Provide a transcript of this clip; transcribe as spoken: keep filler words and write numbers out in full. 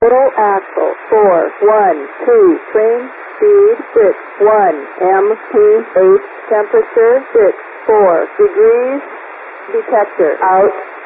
Full axle, four, one, two, train speed, six, one, M P H, temperature, six, four degrees, detector, out.